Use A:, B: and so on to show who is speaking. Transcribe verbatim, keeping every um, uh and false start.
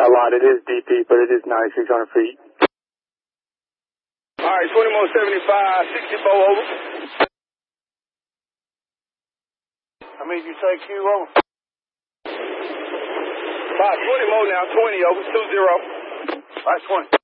A: a lot. It is D P, but it is ninety-six hundred feet.
B: All right, twenty more seventy-five, sixty-four over.
C: How many did you say, Q, over?
B: About twenty more now, twenty over, two zero.
C: All right, twenty.